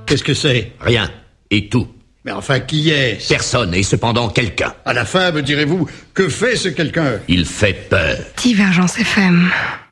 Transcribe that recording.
Qu'est-ce que c'est? Rien. Et tout. Mais enfin, qui est-ce? Personne, et cependant quelqu'un. À la fin, me direz-vous, que fait ce quelqu'un? Il fait peur. Divergence FM.